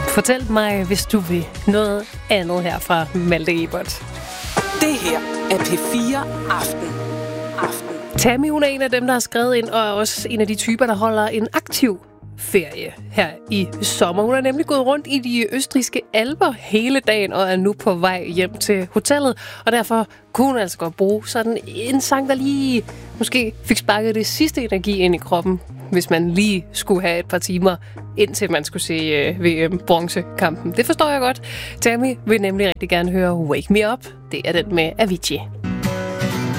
Fortæl mig, hvis du vil noget andet her fra Malte Ebert. Det her er P4 Aften. Tammy, hun er en af dem, der har skrevet ind, og er også en af de typer, der holder en aktiv ferie her i sommer. Hun er nemlig gået rundt i de østrigske alper hele dagen og er nu på vej hjem til hotellet. Og derfor kunne hun altså godt bruge sådan en sang, der lige måske fik sparket det sidste energi ind i kroppen, hvis man lige skulle have et par timer, indtil man skulle se VM-bronzekampen. Det forstår jeg godt. Tammy vil nemlig rigtig gerne høre Wake Me Up. Det er den med Avicii.